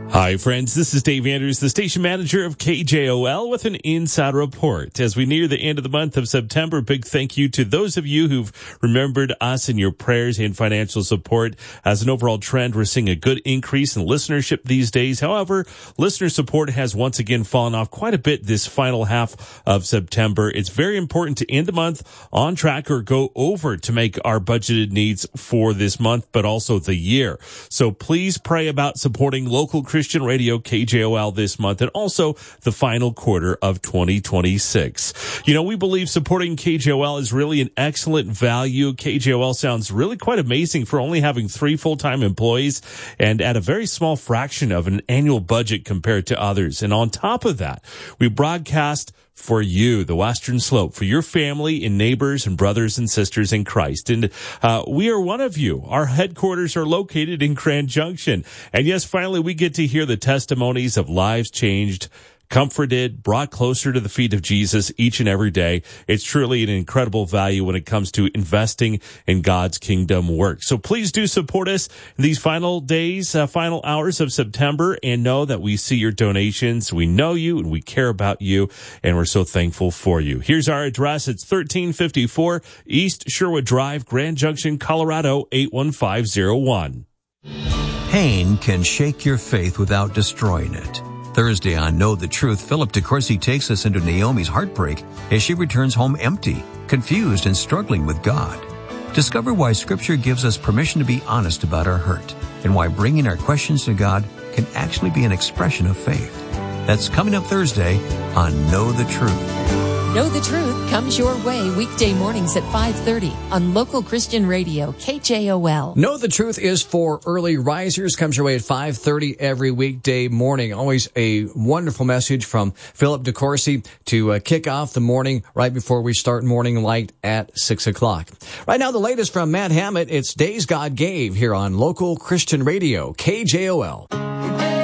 Hi, friends. This is Dave Andrews, the station manager of KJOL, with an inside report. As we near the end of the month of September, big thank you to those of you who've remembered us in your prayers and financial support. As an overall trend, we're seeing a good increase in listenership these days. However, listener support has once again fallen off quite a bit this final half of September. It's very important to end the month on track or go over to make our budgeted needs for this month, but also the year. So please pray about supporting local Christian Radio KJOL this month and also the final quarter of 2026. You know, we believe supporting KJOL is really an excellent value. KJOL sounds really quite amazing for only having 3 full-time employees and at a very small fraction of an annual budget compared to others. And on top of that, we broadcast for you, the Western Slope, for your family and neighbors and brothers and sisters in Christ. And we are one of you. Our headquarters are located in Grand Junction. And yes, finally, we get to hear the testimonies of lives changed, comforted, brought closer to the feet of Jesus each and every day. It's truly an incredible value when it comes to investing in God's kingdom work. So please do support us in these final days, final hours of September, and know that we see your donations. We know you and we care about you, and we're so thankful for you. Here's our address. It's 1354 East Sherwood Drive, Grand Junction, Colorado, 81501. Pain can shake your faith without destroying it. Thursday on Know the Truth, Philip DeCourcy takes us into Naomi's heartbreak as she returns home empty, confused, and struggling with God. Discover why Scripture gives us permission to be honest about our hurt and why bringing our questions to God can actually be an expression of faith. That's coming up Thursday on Know the Truth. Know the Truth comes your way weekday mornings at 5:30 on local Christian radio, KJOL. Know the Truth is for early risers, comes your way at 5:30 every weekday morning. Always a wonderful message from Philip DeCourcy to kick off the morning right before we start Morning Light at 6 o'clock. Right now, the latest from Matt Hammett. It's Days God Gave here on local Christian radio, KJOL.